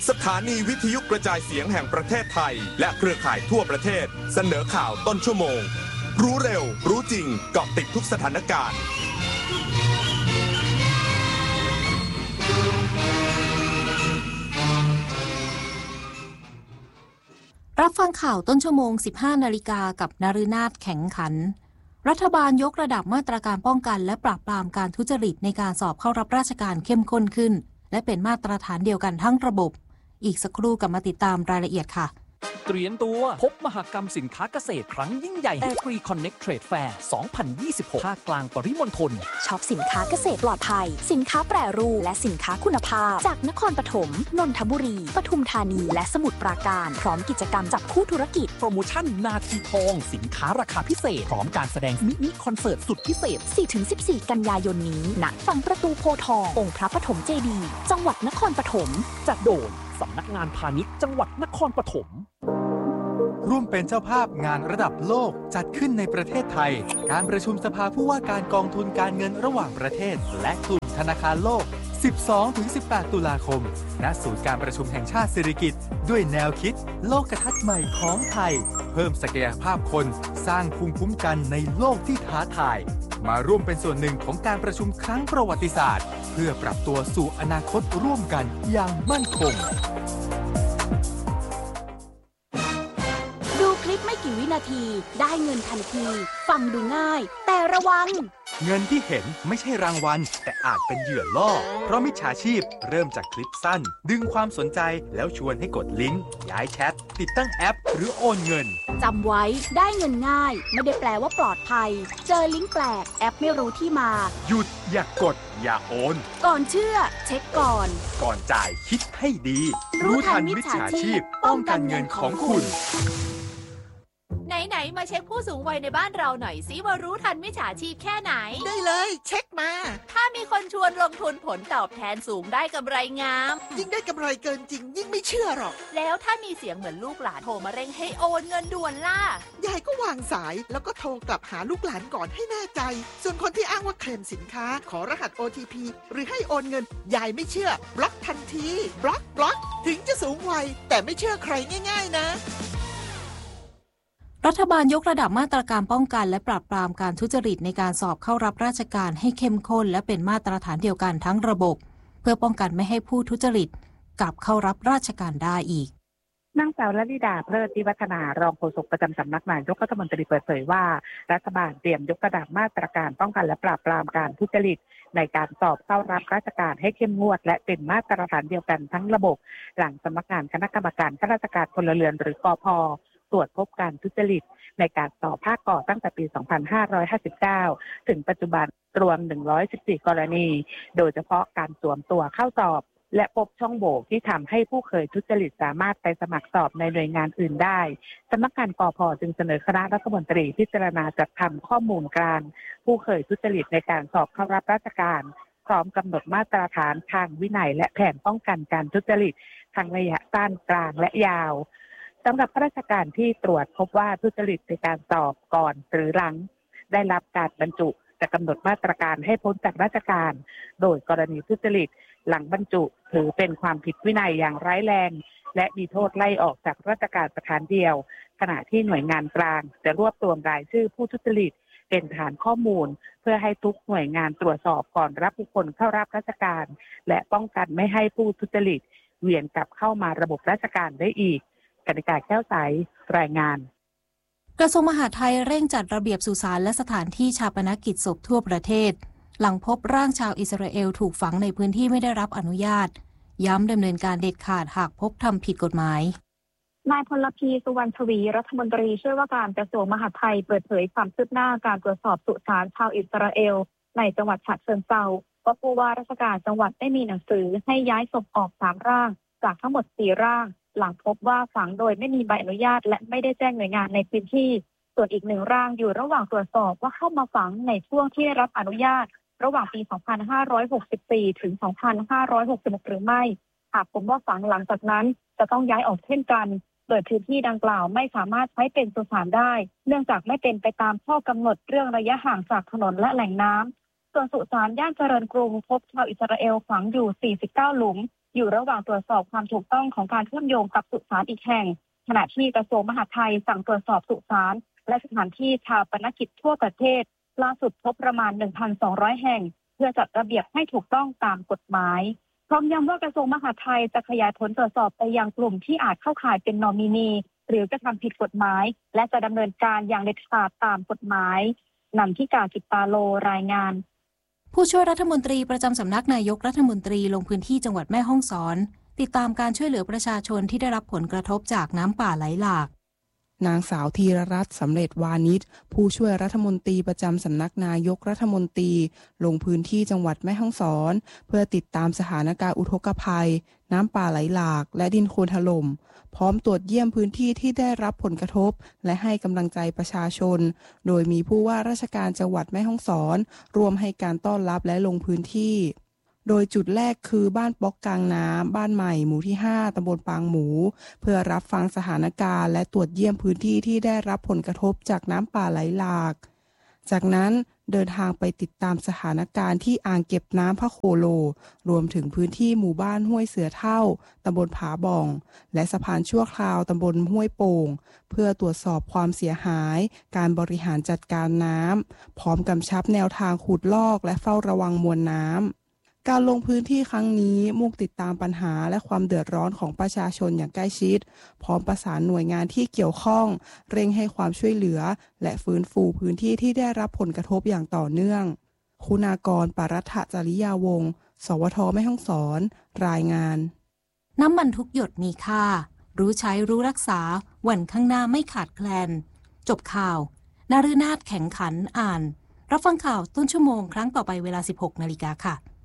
สถานีวิทยุกระจายเสียงแห่งประเทศไทยและเครือข่ายทั่วประเทศเสนอข่าวต้นชั่วโมงรู้เร็วรู้จริงเกาะติดทุกสถานการณ์รับฟังข่าวต้นชั่วโมง 15 นาฬิกากับนฤนาถแข็งขันรัฐบาลยกระดับมาตรการป้องกันและปราบปรามการทุจริตในการสอบเข้ารับราชการเข้มข้นขึ้นและเป็นมาตรฐานเดียวกันทั้งระบบอีกสักครู่กลับมาติดตามรายละเอียดค่ะเตรียมตัวพบมหกรรมสินค้าเกษตรครั้งยิ่งใหญ่ Agri Connect Trade Fair 2026 ภาคกลางปริมณฑลช็อปสินค้าเกษตรปลอดภัยสินค้าแปรรูปและสินค้าคุณภาพจากนครปฐมนนทบุรีปทุมธานีและสมุทรปราการพร้อมกิจกรรมจับคู่ธุรกิจโปรโมชั่นนาทีทองสินค้าราคาพิเศษพร้อมการแสดงมินิคอนเสิร์ตสุดพิเศษ 4-14 กันยายนนี้ณฝั่งประตูโพธิ์ทององค์พระปฐมเจดีย์จังหวัดนครปฐมจัดโดยสำนักงานพาณิชย์จังหวัดนครปฐมร่วมเป็นเจ้าภาพงานระดับโลกจัดขึ้นในประเทศไทยการประชุมสภาผู้ว่าการกองทุนการเงินระหว่างประเทศและกลุ่มธนาคารโลก 12-18 ตุลาคมณศูนย์การประชุมแห่งชาติสิริกิติ์ด้วยแนวคิดโลกทัศน์ใหม่ของไทยเพิ่มศักยภาพคนสร้างภูมิคุ้มกันในโลกที่ท้าทายมาร่วมเป็นส่วนหนึ่งของการประชุมครั้งประวัติศาสตร์เพื่อปรับตัวสู่อนาคตร่วมกันอย่างมั่นคงดูคลิปไม่กี่วินาทีได้เงินทันทีฟังดูง่ายแต่ระวังเงินที่เห็นไม่ใช่รางวัลแต่อาจเป็นเหยื่อล่อเพราะมิจฉาชีพเริ่มจากคลิปสั้นดึงความสนใจแล้วชวนให้กดลิงก์ย้ายแชทติดตั้งแอปหรือโอนเงินจำไว้ได้เงินง่ายไม่ได้แปลว่าปลอดภัยเจอลิงก์แปลกแอปไม่รู้ที่มาหยุดอย่ากดอย่าโอนก่อนเชื่อเช็คก่อนจ่ายคิดให้ดีรู้ทันมิจฉาชีพป้องกันเงินของคุณไหนๆมาเช็คผู้สูงวัยในบ้านเราหน่อยสิว่ารู้ทันมิจฉาชีพแค่ไหนได้เลยเช็คมาถ้ามีคนชวนลงทุนผลตอบแทนสูงได้กำไรงามยิ่งได้กำไรเกินจริงยิ่งไม่เชื่อหรอกแล้วถ้ามีเสียงเหมือนลูกหลานโทรมาเร่งให้โอนเงินด่วนล่ะยายก็วางสายแล้วก็โทรกลับหาลูกหลานก่อนให้แน่ใจส่วนคนที่อ้างว่าเคลมสินค้าขอรหัส OTP หรือให้โอนเงินยายไม่เชื่อบล็อกทันทีบล็อกถึงจะสูงวัยแต่ไม่เชื่อใครง่ายๆนะรัฐบาลยกระดับมาตรการป้องกันและปราบปรามการทุจริตในการสอบเข้ารับราชการให้เข้มข้นและเป็นมาตรฐานเดียวกันทั้งระบบเพื่อป้องกันไม่ให้ผู้ทุจริตกลับเข้ารับราชการได้อีกนางสาวลลิดาเพลิดวิวัฒนารองโฆษกประจำสำนักนายกรัฐมนตรีเปิดเผยว่ารัฐบาลเตรียมยกระดับมาตรการป้องกันและปราบปรามการทุจริตในการสอบเข้ารับราชการให้เข้มงวดและเป็นมาตรฐานเดียวกันทั้งระบบหลังสำนักงานคณะกรรมการข้าราชการพลเรือนหรือกพ.ตรวจพบการทุจริตในการสอบภาคก.ตั้งแต่ปี 2559 ถึงปัจจุบันรวม 114 กรณีโดยเฉพาะการสวมตัวเข้าสอบและพบช่องโหว่ที่ทำให้ผู้เคยทุจริตสามารถไปสมัครสอบในหน่วยงานอื่นได้สำนักงานกพ.จึงเสนอคณะรัฐมนตรีพิจารณาจัดทำข้อมูลกลางผู้เคยทุจริตในการสอบเข้ารับราชการพร้อมกำหนดมาตรฐานทางวินัยและแผนป้องกันการทุจริตทางระยะสั้นกลางและยาวสำหรับข้าราชการที่ตรวจพบว่าทุจริตในการสอบก่อนหรือหลังได้รับการบรรจุจะกำหนดมาตรการให้พ้นจากราชการโดยกรณีทุจริตหลังบรรจุถือเป็นความผิดวินัยอย่างร้ายแรงและมีโทษไล่ออกจากราชการประการเดียวขณะที่หน่วยงานกลางจะรวบรวมรายชื่อผู้ทุจริตเป็นฐานข้อมูลเพื่อให้ทุกหน่วยงานตรวจสอบก่อนรับบุคคลเข้ารับราชการและป้องกันไม่ให้ผู้ทุจริตเวียนกลับเข้ามาระบบราชการได้อีกกนิกาแก้วใสรายงานกระทรวงมหาดไทยเร่งจัดระเบียบสุสานและสถานที่ชาปนกิจศพทั่วประเทศหลังพบร่างชาวอิสราเอลถูกฝังในพื้นที่ไม่ได้รับอนุญาตย้ำดำเนินการเด็ดขาดหากพบทำผิดกฎหมายนายพลพีสุวรรณชวีรัฐมนตรีช่วยว่าการกระทรวงมหาดไทยเปิดเผยความคืบหน้าการตรวจสอบสุสานชาวอิสราเอลในจังหวัดฉะเชิงเทราว่าผู้ว่าราชการจังหวัดได้มีหนังสือให้ย้ายศพออก3ร่างจากทั้งหมด4ร่างหลังพบว่าฝังโดยไม่มีใบอนุญาตและไม่ได้แจ้งหน่วยงานในพื้นที่ส่วนอีก1ร่างอยู่ระหว่างตรวจสอบว่าเข้ามาฝังในช่วงที่ได้รับอนุญาตระหว่างปี 2564 ถึง 2566 หรือไม่หากพบว่าฝังหลังจากนั้นจะต้องย้ายออกเช่นกันโดยพื้นที่ดังกล่าวไม่สามารถใช้เป็นสุสานได้เนื่องจากไม่เป็นไปตามข้อกำหนดเรื่องระยะห่างจากถนนและแหล่งน้ำส่วนสุสานย่านเจริญกรุงพบชาวอิสราเอลฝังอยู่49หลุมอยู่ระหว่างตรวจสอบความถูกต้องของการเชื่อมโยงกับสุสานอีกแห่งขณะที่กระทรวงมหาดไทยสั่งตรวจสอบสุสานและสถานที่ชาปนกิจทั่วประเทศล่าสุดพบประมาณ 1,200 แห่งเพื่อจัดระเบียบให้ถูกต้องตามกฎหมายพร้อมย้ำว่ากระทรวงมหาดไทยจะขยายผลตรวจสอบไปยังกลุ่มที่อาจเข้าข่ายเป็นนอมินีหรือกระทำผิดกฎหมายและจะดำเนินการอย่างเด็ดขาดตามกฎหมายนำที่กาจิตตาโลรายงานผู้ช่วยรัฐมนตรีประจำสำนักนายกรัฐมนตรีลงพื้นที่จังหวัดแม่ฮ่องสอนติดตามการช่วยเหลือประชาชนที่ได้รับผลกระทบจากน้ำป่าไหลหลากนางสาวธีรรัตน์สำเร็จวานิชผู้ช่วยรัฐมนตรีประจำสำนักนายกรัฐมนตรีลงพื้นที่จังหวัดแม่ฮ่องสอนเพื่อติดตามสถานการณ์อุทกภัยน้ำป่าไหลหลากและดินโคลนถล่มพร้อมตรวจเยี่ยมพื้นที่ที่ได้รับผลกระทบและให้กำลังใจประชาชนโดยมีผู้ว่าราชการจังหวัดแม่ฮ่องสอนร่วมให้การต้อนรับและลงพื้นที่โดยจุดแรกคือบ้านป๊อกกลางน้ำบ้านใหม่หมู่ที่5ตำบลปางหมูเพื่อรับฟังสถานการณ์และตรวจเยี่ยมพื้นที่ที่ได้รับผลกระทบจากน้ำป่าไหลหลากจากนั้นเดินทางไปติดตามสถานการณ์ที่อ่างเก็บน้ำพระโคโลรวมถึงพื้นที่หมู่บ้านห้วยเสือเท่าตำบลผาบ่องและสะพานชั่วคราวตำบลห้วยโป่งเพื่อตรวจสอบความเสียหายการบริหารจัดการน้ำพร้อมกำชับแนวทางขุดลอกและเฝ้าระวังมวลน้ำการลงพื้นที่ครั้งนี้มุ่งติดตามปัญหาและความเดือดร้อนของประชาชนอย่างใกล้ชิดพร้อมประสานหน่วยงานที่เกี่ยวข้องเร่งให้ความช่วยเหลือและฟื้นฟูพื้นที่ที่ได้รับผลกระทบอย่างต่อเนื่องคุณากร ปรัฐจริยาวงศ์สวท.แม่ฮ่องสอนรายงานน้ำมันทุกหยดมีค่ารู้ใช้รู้รักษาวันข้างหน้าไม่ขาดแคลนจบข่าวนฤนาถแข็งขันอ่านรับฟังข่าวต้นชั่วโมงครั้งต่อไปเวลา 16 นาฬิกาค่ะ